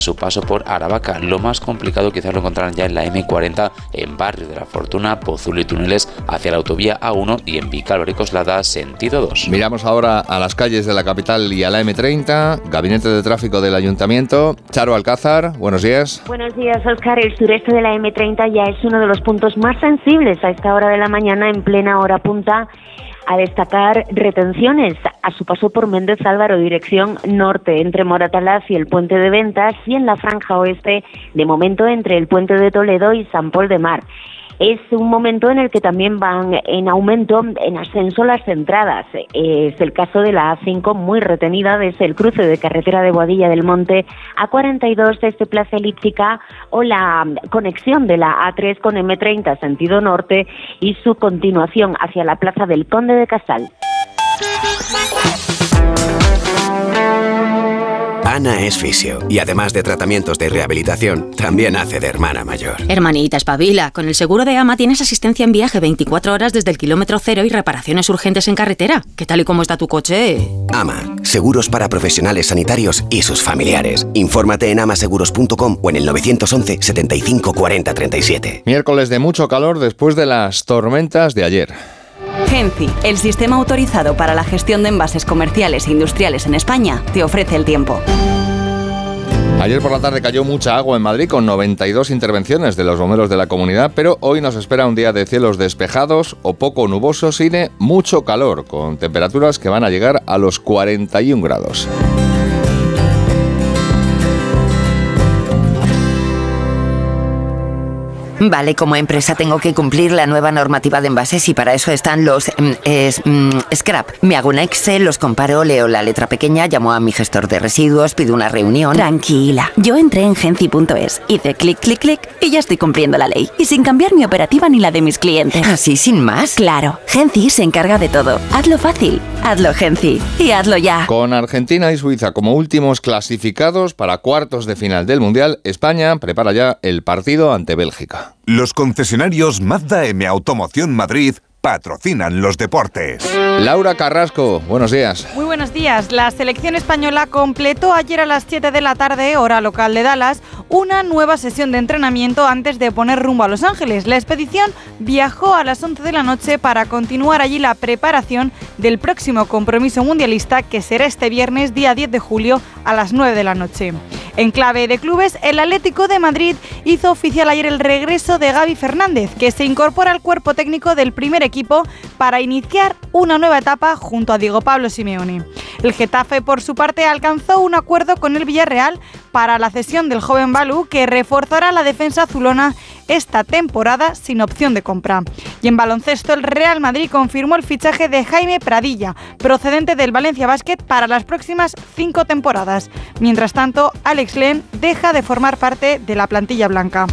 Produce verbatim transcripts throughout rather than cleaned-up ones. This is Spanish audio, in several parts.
su paso por Aravaca. Lo más complicado quizás lo encontrarán ya en la eme cuarenta, en Barrio de la Fortuna, Pozuelo y túneles hacia la autovía A uno y en Vicálvaro y Coslada, sentido dos. Miramos ahora a las calles de la capital y a la eme treinta. Gabinete de Tráfico del Ayuntamiento. Charo Alcázar, buenos días. Buenos días, Óscar. El sureste de la eme treinta ya es uno de los puntos más sensibles a esta hora de la mañana, en plena hora punta. A destacar retenciones a su paso por Méndez Álvaro, dirección norte, entre Moratalaz y el Puente de Ventas, y en la franja oeste, de momento entre el Puente de Toledo y Sant Pol de Mar. Es un momento en el que también van en aumento, en ascenso, las entradas. Es el caso de la A cinco, muy retenida desde el cruce de carretera de Boadilla del Monte, A cuarenta y dos desde Plaza Elíptica, o la conexión de la A tres con eme treinta sentido norte y su continuación hacia la Plaza del Conde de Casal. Ana es fisio y además de tratamientos de rehabilitación, también hace de hermana mayor. Hermanita, espabila. Con el seguro de AMA tienes asistencia en viaje veinticuatro horas desde el kilómetro cero y reparaciones urgentes en carretera. ¿Qué tal y cómo está tu coche? AMA, seguros para profesionales sanitarios y sus familiares. Infórmate en amaseguros punto com o en el nueve once, setenta y cinco, cuarenta, treinta y siete. Miércoles de mucho calor después de las tormentas de ayer. Genci, el sistema autorizado para la gestión de envases comerciales e industriales en España, te ofrece el tiempo. Ayer por la tarde cayó mucha agua en Madrid con noventa y dos intervenciones de los bomberos de la comunidad, pero hoy nos espera un día de cielos despejados o poco nubosos y de mucho calor, con temperaturas que van a llegar a los cuarenta y un grados. Vale, como empresa tengo que cumplir la nueva normativa de envases y para eso están los mm, es, mm, scrap. Me hago un Excel, los comparo, leo la letra pequeña, llamo a mi gestor de residuos, pido una reunión. Tranquila, yo entré en genci punto es, hice clic, clic, clic y ya estoy cumpliendo la ley. Y sin cambiar mi operativa ni la de mis clientes. ¿Así sin más? Claro, Genci se encarga de todo. Hazlo fácil, hazlo Genci y hazlo ya. Con Argentina y Suiza como últimos clasificados para cuartos de final del Mundial, España prepara ya el partido ante Bélgica. Los concesionarios Mazda M Automoción Madrid patrocinan los deportes. Laura Carrasco, buenos días. Muy buenos días. La selección española completó ayer a las siete de la tarde, hora local de Dallas, una nueva sesión de entrenamiento antes de poner rumbo a Los Ángeles. La expedición viajó a las once de la noche para continuar allí la preparación del próximo compromiso mundialista, que será este viernes, día diez de julio, a las nueve de la noche. En clave de clubes, el Atlético de Madrid hizo oficial ayer el regreso de Gavi Fernández, que se incorpora al cuerpo técnico del primer equipo para iniciar una nueva etapa junto a Diego Pablo Simeone. El Getafe, por su parte, alcanzó un acuerdo con el Villarreal para la cesión del joven Balú, que reforzará la defensa azulona esta temporada sin opción de compra. Y en baloncesto, el Real Madrid confirmó el fichaje de Jaime Pradilla, procedente del Valencia Basket, para las próximas cinco temporadas. Mientras tanto, Alex Len deja de formar parte de la plantilla blanca.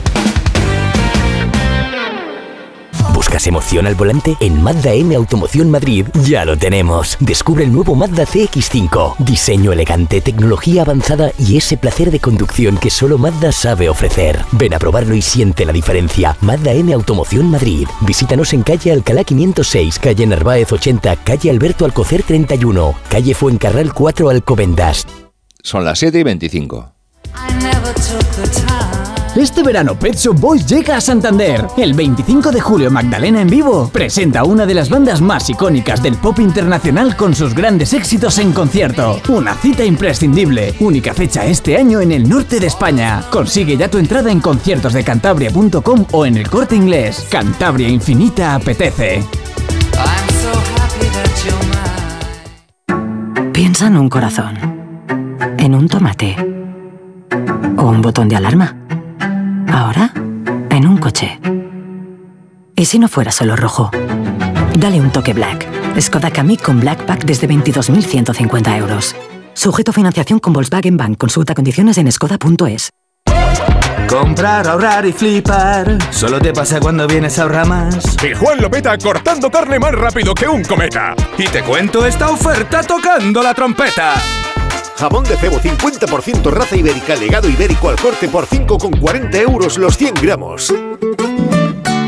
¿Buscas emoción al volante? En Mazda M Automoción Madrid ya lo tenemos. Descubre el nuevo Mazda C X cinco. Diseño elegante, tecnología avanzada y ese placer de conducción que solo Mazda sabe ofrecer. Ven a probarlo y siente la diferencia. Mazda M Automoción Madrid. Visítanos en calle Alcalá quinientos seis, calle Narváez ochenta, calle Alberto Alcocer treinta y uno, calle Fuencarral cuatro, Alcobendas. Son las siete y veinticinco. Este verano Pet Shop Boys llega a Santander. El veinticinco de julio Magdalena en vivo presenta una de las bandas más icónicas del pop internacional con sus grandes éxitos en concierto. Una cita imprescindible. Única fecha este año en el norte de España. Consigue ya tu entrada en conciertos de cantabria punto com o en el Corte Inglés. Cantabria Infinita apetece. Piensa en un corazón, en un tomate o un botón de alarma. Ahora, en un coche. ¿Y si no fuera solo rojo? Dale un toque Black. Skoda Kamiq con Black Pack desde veintidós mil ciento cincuenta euros. Sujeto a financiación con Volkswagen Bank. Consulta condiciones en skoda punto es. Comprar, ahorrar y flipar. Solo te pasa cuando vienes a Ahorramás. Y Juan lo peta cortando carne más rápido que un cometa. Y te cuento esta oferta tocando la trompeta. Jamón de cebo cincuenta por ciento raza ibérica, legado ibérico al corte por cinco con cuarenta euros los cien gramos.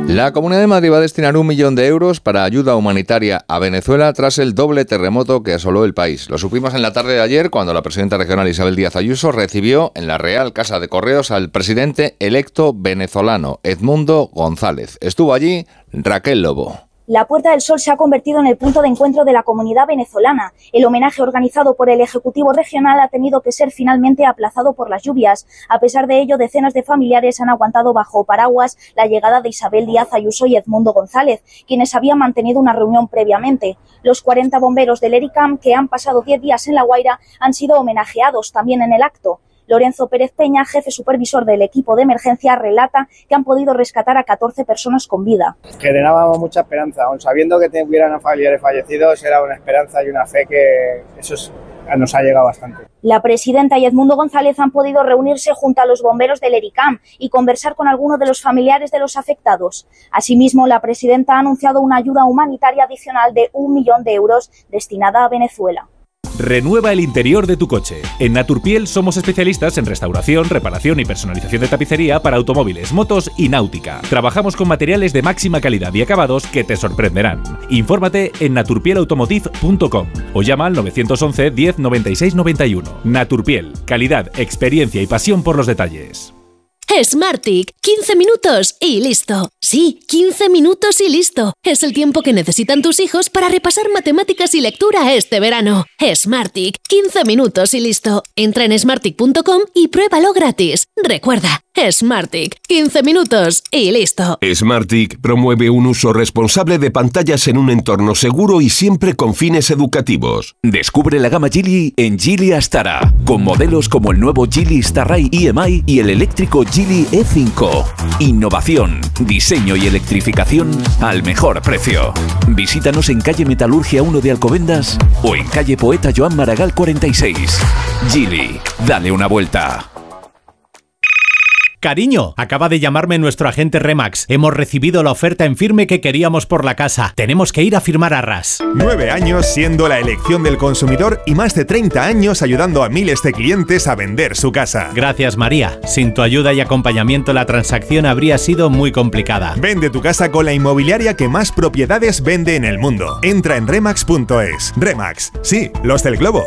La Comunidad de Madrid va a destinar un millón de euros para ayuda humanitaria a Venezuela tras el doble terremoto que asoló el país. Lo supimos en la tarde de ayer cuando la presidenta regional Isabel Díaz Ayuso recibió en la Real Casa de Correos al presidente electo venezolano Edmundo González. Estuvo allí Raquel Lobo. La Puerta del Sol se ha convertido en el punto de encuentro de la comunidad venezolana. El homenaje organizado por el Ejecutivo Regional ha tenido que ser finalmente aplazado por las lluvias. A pesar de ello, decenas de familiares han aguantado bajo paraguas la llegada de Isabel Díaz Ayuso y Edmundo González, quienes habían mantenido una reunión previamente. Los cuarenta bomberos del ERICAM, que han pasado diez días en La Guaira, han sido homenajeados también en el acto. Lorenzo Pérez Peña, jefe supervisor del equipo de emergencia, relata que han podido rescatar a catorce personas con vida. Generábamos mucha esperanza, aun sabiendo que tuvieran familiares fallecidos, era una esperanza y una fe que eso es, nos ha llegado bastante. La presidenta y Edmundo González han podido reunirse junto a los bomberos del ERICAM y conversar con algunos de los familiares de los afectados. Asimismo, la presidenta ha anunciado una ayuda humanitaria adicional de un millón de euros destinada a Venezuela. Renueva el interior de tu coche. En Naturpiel somos especialistas en restauración, reparación y personalización de tapicería para automóviles, motos y náutica. Trabajamos con materiales de máxima calidad y acabados que te sorprenderán. Infórmate en naturpiel automotive punto com o llama al nueve once diez noventa y seis noventa y uno. Naturpiel, calidad, experiencia y pasión por los detalles. Smartick, quince minutos y listo. Sí, quince minutos y listo. Es el tiempo que necesitan tus hijos para repasar matemáticas y lectura este verano. Smartick, quince minutos y listo. Entra en smartick punto com y pruébalo gratis. Recuerda, Smartick, quince minutos y listo. Smartick promueve un uso responsable de pantallas en un entorno seguro y siempre con fines educativos. Descubre la gama Geely en Geely Astara, con modelos como el nuevo Geely Starray E M I y el eléctrico Geely E cinco. Innovación, diseño y electrificación al mejor precio. Visítanos en calle Metalurgia uno de Alcobendas o en calle Poeta Joan Maragall cuarenta y seis. Geely, dale una vuelta. Cariño, acaba de llamarme nuestro agente Remax. Hemos recibido la oferta en firme que queríamos por la casa. Tenemos que ir a firmar arras. Nueve años siendo la elección del consumidor y más de treinta años ayudando a miles de clientes a vender su casa. Gracias, María. Sin tu ayuda y acompañamiento la transacción habría sido muy complicada. Vende tu casa con la inmobiliaria que más propiedades vende en el mundo. Entra en remax punto es. Remax, sí, los del globo.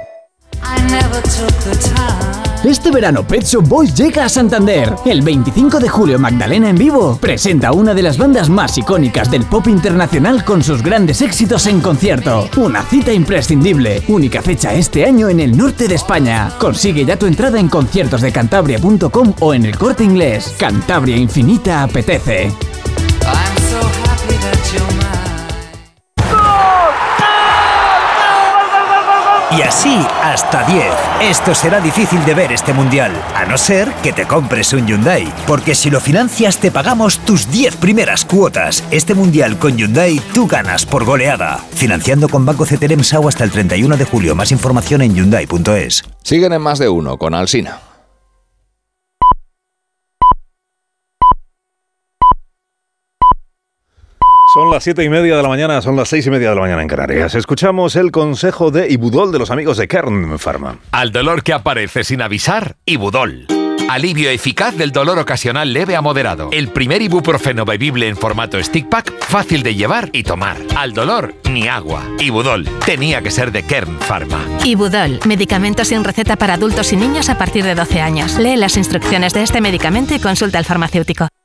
Este verano Pet Shop Boys llega a Santander. El veinticinco de julio Magdalena en Vivo presenta una de las bandas más icónicas del pop internacional con sus grandes éxitos en concierto. Una cita imprescindible, única fecha este año en el norte de España. Consigue ya tu entrada en conciertos de cantabria punto com o en el Corte Inglés. Cantabria Infinita apetece. Y así hasta diez. Esto será difícil de ver este mundial, a no ser que te compres un Hyundai. Porque si lo financias te pagamos tus diez primeras cuotas. Este mundial con Hyundai tú ganas por goleada. Financiando con Banco C T L M S A U hasta el treinta y uno de julio. Más información en hyundai punto es. Siguen en Más de Uno con Alsina. Son las siete y media de la mañana, son las seis y media de la mañana en Canarias. Escuchamos el consejo de Ibudol de los amigos de Kern Pharma. Al dolor que aparece sin avisar, Ibudol. Alivio eficaz del dolor ocasional leve a moderado. El primer ibuprofeno bebible en formato stick pack, fácil de llevar y tomar. Al dolor, ni agua. Ibudol. Tenía que ser de Kern Pharma. Ibudol. Medicamento sin receta para adultos y niños a partir de doce años. Lee las instrucciones de este medicamento y consulta al farmacéutico.